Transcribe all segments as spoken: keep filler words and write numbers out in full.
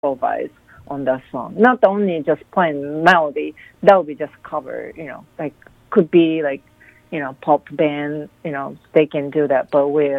improvise on that song. Not only just playing melody, that would be just cover, you know, like could be like, you know, pop band, you know, they can do that, but we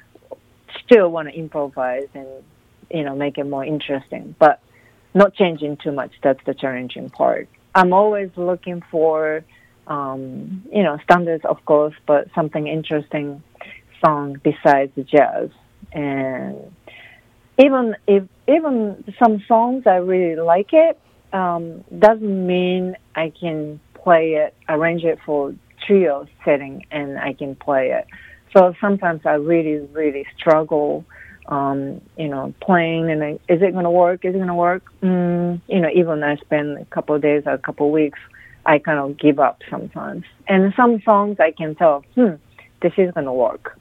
still want to improvise and, you know, make it more interesting, but not changing too much. That's the challenging part. I'm always looking for, um, you know, standards, of course, but something interesting song besides jazz. And even if even some songs I really like it, um, doesn't mean I can play it, arrange it for trio setting, and I can play it. So sometimes I really, really struggle, um, you know, playing, and I, is it going to work? Is it going to work? Mm, you know, even I spend a couple of days or a couple of weeks, I kind of give up sometimes. And some songs I can tell, hmm, this is going to work.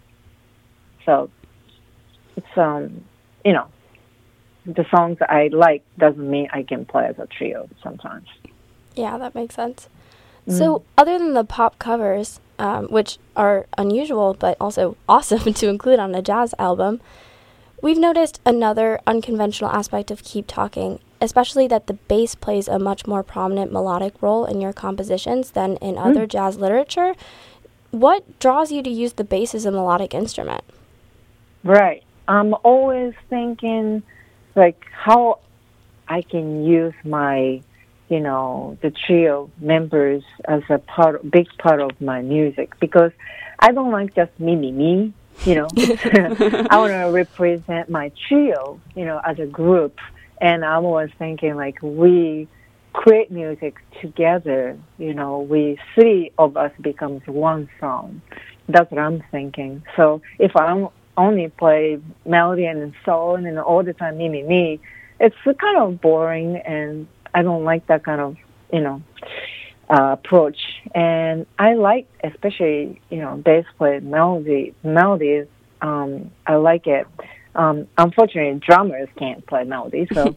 So it's, um, you know, the songs I like doesn't mean I can play as a trio sometimes. Yeah, that makes sense. Mm. So other than the pop covers, um, which are unusual but also awesome to include on a jazz album, we've noticed another unconventional aspect of Keep Talking, especially that the bass plays a much more prominent melodic role in your compositions than in mm. other jazz literature. What draws you to use the bass as a melodic instrument? Right. I'm always thinking, like, how I can use my, you know, the trio members as a part, big part of my music, because I don't like just me, me, me, you know. I want to represent my trio, you know, as a group. And I'm always thinking, like, we create music together, you know, we, three of us becomes one song. That's what I'm thinking. So if I'm only play melody and soul and all the time me, me, me, it's kind of boring, and I don't like that kind of, you know, uh, approach. And I like, especially, you know, bass play melody, melodies, um, I like it. Um, unfortunately, drummers can't play melody, so,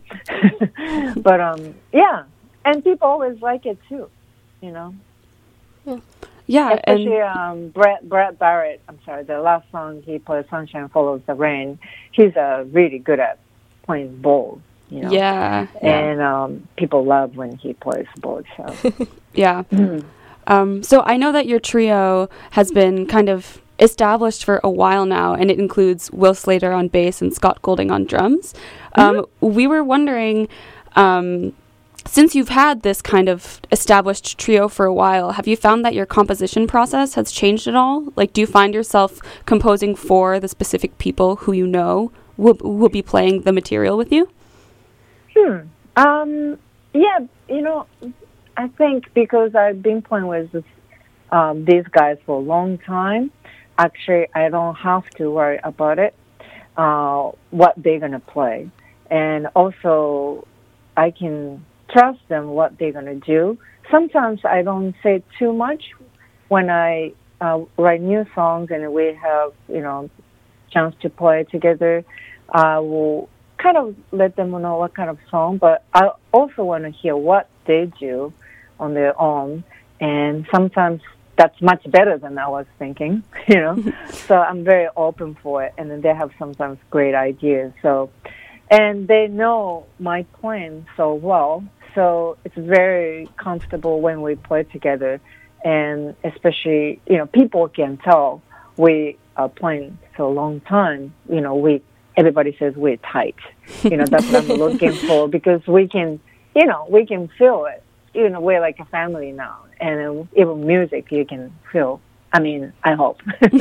but, um, yeah, and people always like it too, you know. Yeah. Yeah, especially and um, Brett Brett Barrett. I'm sorry, the last song he played, "Sunshine Follows the Rain." He's uh, really good at playing bowl, you know. Yeah, and yeah. Um, people love when he plays bowl. So, yeah. Mm-hmm. Um, so I know that your trio has been kind of established for a while now, and it includes Will Slater on bass and Scott Golding on drums. Um, mm-hmm. We were wondering. Um, Since you've had this kind of established trio for a while, have you found that your composition process has changed at all? Like, do you find yourself composing for the specific people who you know will, will be playing the material with you? Hmm. Um, yeah, you know, I think because I've been playing with this, um, these guys for a long time, actually I don't have to worry about it, uh, what they're going to play. And also, I can trust them what they're going to do. Sometimes I don't say too much when I uh, write new songs and we have, you know, chance to play together. I will kind of let them know what kind of song, but I also want to hear what they do on their own. And sometimes that's much better than I was thinking, you know. So I'm very open for it. And then they have sometimes great ideas. So, and they know my plan so well. So it's very comfortable when we play together, and especially, you know, people can tell we are playing so long time. You know, we everybody says we're tight. You know, that's what I'm looking for, because we can, you know, we can feel it. You know, we're like a family now, and even music you can feel. I mean, I hope.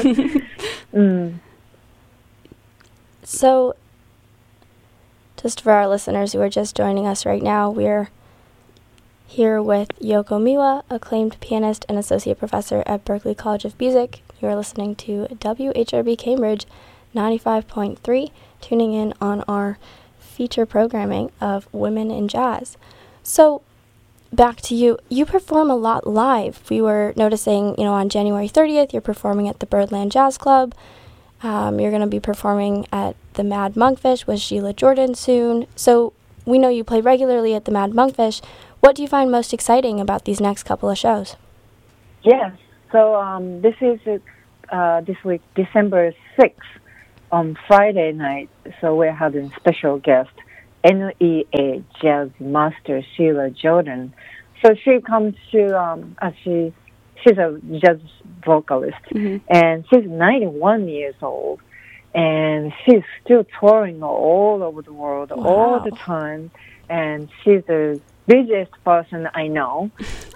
mm. So, just for our listeners who are just joining us right now, we're here with Yoko Miwa, acclaimed pianist and associate professor at Berklee College of Music. You are listening to W H R B Cambridge ninety-five point three, tuning in on our feature programming of Women in Jazz. So, back to you. You perform a lot live. We were noticing, you know, on January thirtieth, you're performing at the Birdland Jazz Club. Um, you're going to be performing at the Mad Monkfish with Sheila Jordan soon. So, we know you play regularly at the Mad Monkfish. What do you find most exciting about these next couple of shows? Yes. So um, this is uh, this week, December sixth, on Friday night. So we're having special guest, N E A Jazz Master Sheila Jordan. So she comes to um, uh, she she's a jazz vocalist, mm-hmm. and she's ninety-one years old, and she's still touring all over the world Wow. all the time, and she's the busiest person I know.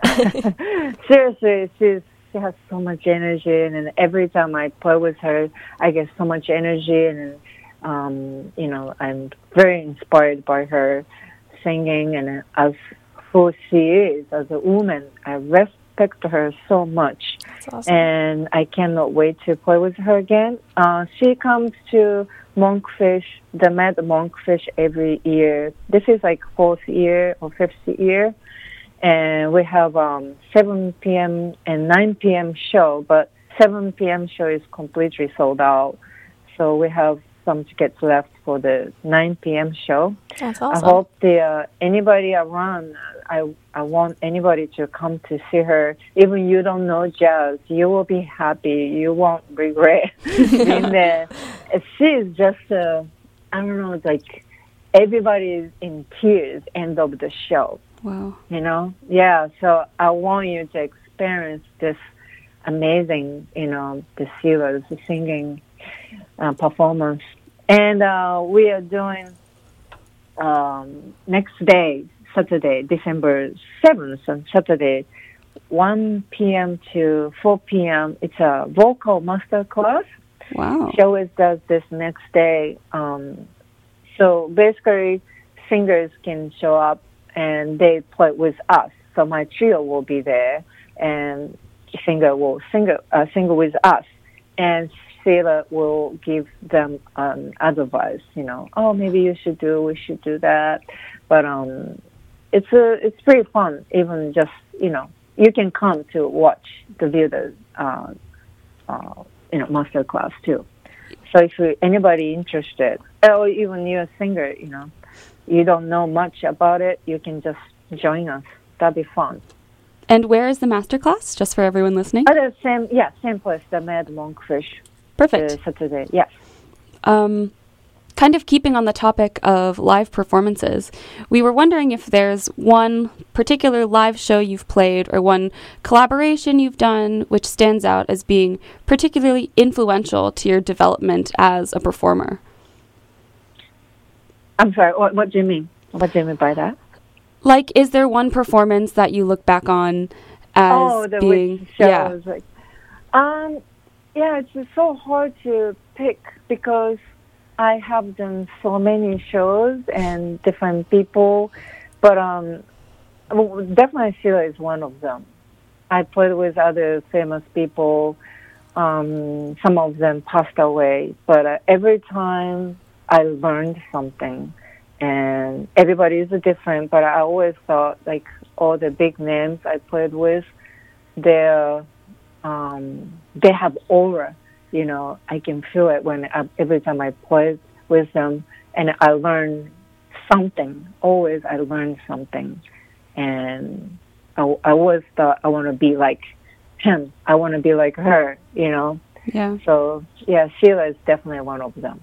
Seriously, she's she has so much energy, and, and every time I play with her, I get so much energy, and um, you know, I'm very inspired by her singing, and as who she is as a woman, I respect her so much. That's awesome. And I cannot wait to play with her again. Uh, she comes to Monkfish, the Mad Monkfish, every year. This is like fourth year or fifth year. And we have um, seven p.m. and nine p.m. show, but seven p.m. show is completely sold out. So we have some tickets left for the nine p.m. show. That's awesome. I hope the uh, anybody around, I I want anybody to come to see her. Even you don't know jazz, you will be happy. You won't regret being there. She is just, uh, I don't know, like everybody is in tears end of the show. Wow. You know? Yeah, so I want you to experience this amazing, you know, the Sheila's singing uh, performance. And uh, we are doing um, next day, Saturday, December seventh, on Saturday, one p.m. to four p.m. It's a vocal master class. Wow. She always does this next day. Um, so basically, singers can show up and they play with us. So my trio will be there, and singer will sing, uh, sing with us. And Sheila will give them um, advice, you know, oh, maybe you should do, we should do that. But um, it's a, it's pretty fun, even just, you know, you can come to watch the view the, uh, uh, you know, master class too. So if you, anybody interested, or even you're a singer, you know, you don't know much about it, you can just join us. That'd be fun. And where is the master class, just for everyone listening? At the same, yeah, same place, the Mad Monkfish. Perfect. Uh, Saturday, yes. Um, kind of keeping on the topic of live performances, we were wondering if there's one particular live show you've played or one collaboration you've done which stands out as being particularly influential to your development as a performer. I'm sorry, what, what do you mean? What do you mean by that? Like, is there one performance that you look back on as oh, the being... shows. Yeah. Like, um, yeah, it's so hard to pick because I have done so many shows and different people, but um, well, definitely Sheila is one of them. I played with other famous people. Um, some of them passed away, but uh, every time I learned something, and everybody is different, but I always thought, like, all the big names I played with, they're, um, they have aura, you know. I can feel it when I, every time I play with them, and I learn something. Always I learn something, and I, I always thought I want to be like him. I want to be like her, you know. Yeah. So, yeah, Sheila is definitely one of them.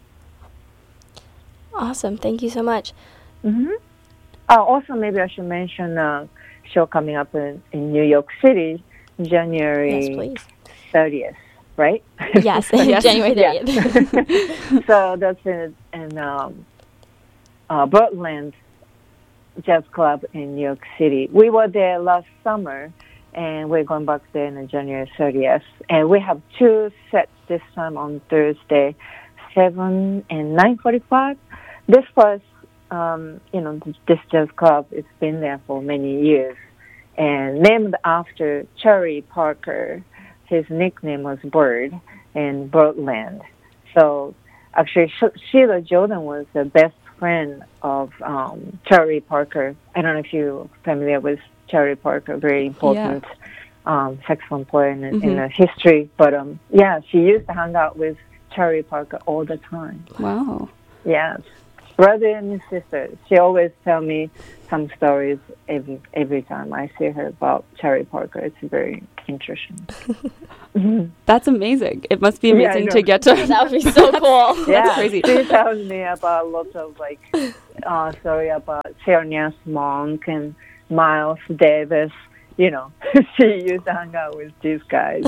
Awesome. Thank you so much. Mm-hmm. Uh, also, maybe I should mention a show coming up in, in New York City, January thirtieth, right? Yes, yes. January thirtieth. Yeah. So that's in, in um, uh, Birdland Jazz Club in New York City. We were there last summer, and we're going back there on January thirtieth. And we have two sets this time on Thursday, seven and nine forty-five. This was, um, you know, this jazz club, it's been there for many years, and named after Charlie Parker. His nickname was Bird in Birdland. So actually, Sh- Sheila Jordan was the best friend of um, Charlie Parker. I don't know if you're familiar with Charlie Parker, very important yeah. um, saxophone player in, mm-hmm. in the history. But um, yeah, she used to hang out with Charlie Parker all the time. Wow. Yes. brother and sister. She always tell me some stories every every time I see her about Charlie Parker. It's very interesting. That's amazing. It must be Yeah, I amazing know. to get to. That would be so cool. Yeah, crazy. She tells me about lots of like uh, story about Thelonious Monk and Miles Davis. You know, she used to hang out with these guys.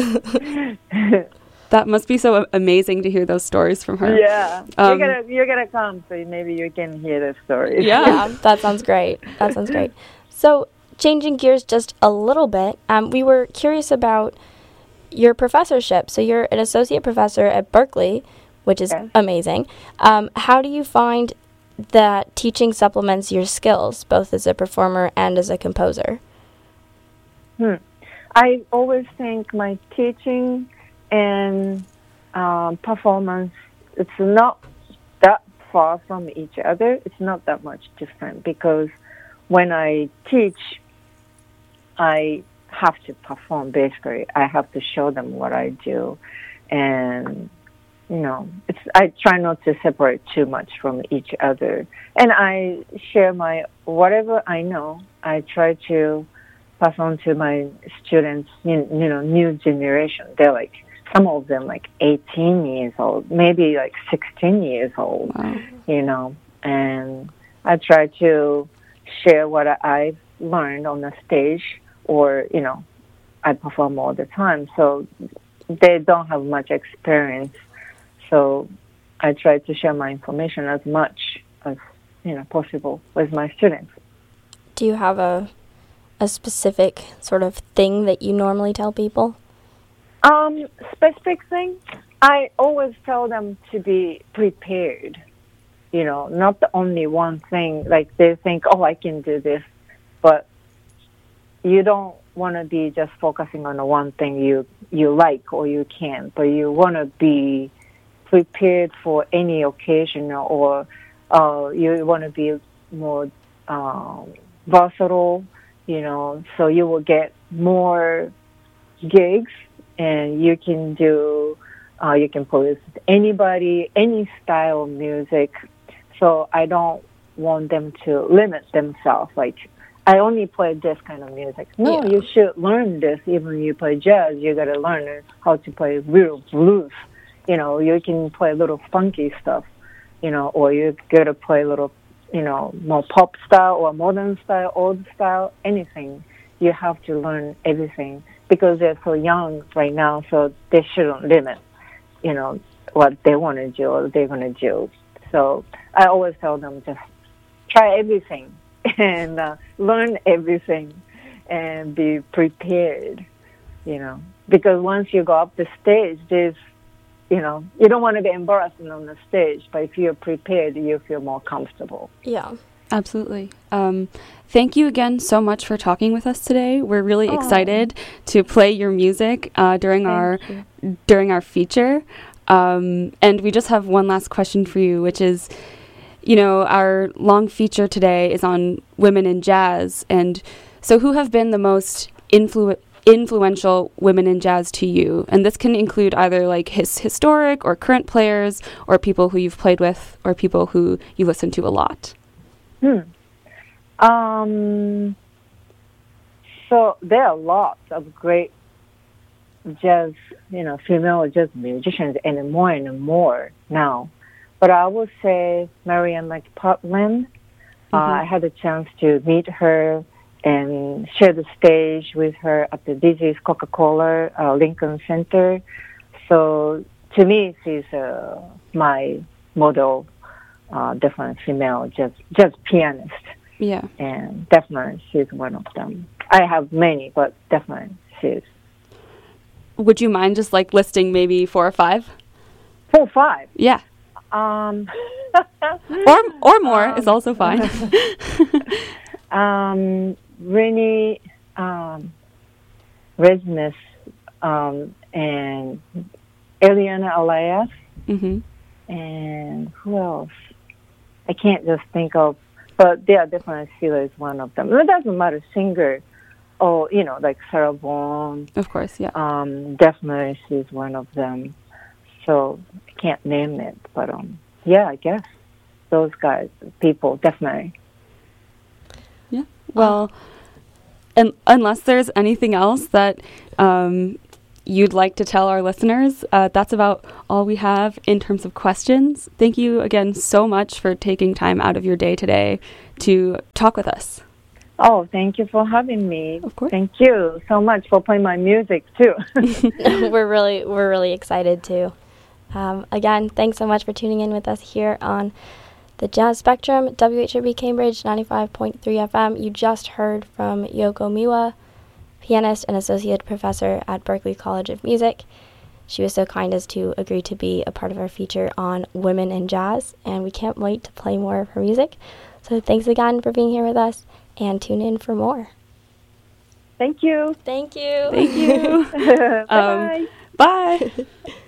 That must be so amazing to hear those stories from her. Yeah, Um, you're gonna you're gonna come, so maybe you can hear the stories. Yeah. Yeah, that sounds great. That sounds great. So, changing gears just a little bit, um, we were curious about your professorship. So, you're an associate professor at Berklee, which is Okay. amazing. Um, how do you find that teaching supplements your skills, both as a performer and as a composer? Hmm. I always think my teaching and um, performance, it's not that far from each other. It's not that much different because when I teach, I have to perform basically. I have to show them what I do. And, you know, it's I try not to separate too much from each other. And I share my, whatever I know, I try to pass on to my students, you, you know, new generation. They're like, some of them like eighteen years old, maybe like sixteen years old, Wow. you know, and I try to share what I, I've learned on the stage or, you know, I perform all the time. So they don't have much experience. So I try to share my information as much as, you know, possible with my students. Do you have a a specific sort of thing that you normally tell people? Um, specific thing, I always tell them to be prepared. You know, not the only one thing. Like they think, oh, I can do this, but you don't want to be just focusing on the one thing you you like or you can, but you want to be prepared for any occasion, or uh, you want to be more um, versatile. You know, so you will get more gigs. And you can do, uh, you can play with anybody, any style of music. So I don't want them to limit themselves. Like, I only play this kind of music. No, Yeah. you should learn this. Even when you play jazz, you got to learn how to play real blues. You know, you can play a little funky stuff, you know, or you got to play a little, you know, more pop style or modern style, old style, anything. You have to learn everything. Because they're so young right now, so they shouldn't limit, you know, what they want to do or they're going to do. So I always tell them just try everything and uh, learn everything and be prepared, you know. Because once you go up the stage, there's, you know, you don't want to be embarrassed on the stage, but if you're prepared, you feel more comfortable. Yeah. Absolutely. Um, thank you again so much for talking with us today. We're really Oh. excited to play your music uh, during Thank our you. during our feature. Um, and we just have one last question for you, which is, you know, our long feature today is on women in jazz. And so who have been the most influ- influential women in jazz to you? And this can include either like his historic or current players or people who you've played with or people who you listen to a lot. Hmm. Um, so there are lots of great jazz, you know, female jazz musicians, and more and more now. But I would say Marianne McPartland. Mm-hmm. Uh, I had a chance to meet her and share the stage with her at the Dizzy's Coca-Cola uh, Lincoln Center. So to me, she's uh, my model. Uh, definitely female jazz, jazz pianist. Yeah. And definitely she's one of them. I have many, but definitely she's. Would you mind just like listing maybe four or five? Four, five. Yeah. Um, Or or more Um, is also fine. um, Rennie, um, Resnick, um, and Eliana Elias, hmm and who else? I can't just think of, but they are definitely Sheila is one of them. It doesn't matter, singer, or, you know, like Sarah Vaughan, Of course, yeah. um, definitely she's one of them. So I can't name it, but um, yeah, I guess. those guys, people, definitely. Yeah. Well, and unless there's anything else that um, you'd like to tell our listeners, uh, that's about all we have in terms of questions. Thank you again so much for taking time out of your day today to talk with us. Oh, thank you for having me. Of course. Thank you so much for playing my music too. we're really we're really excited too. Um, again, thanks so much for tuning in with us here on the Jazz Spectrum, W H R B Cambridge ninety-five point three F M. You just heard from Yoko Miwa, pianist and associate professor at Berklee College of Music. She was so kind as to agree to be a part of our feature on women in jazz, and we can't wait to play more of her music. So thanks again for being here with us, and tune in for more. Thank you. Thank you. Thank you. Bye-bye. Um, bye.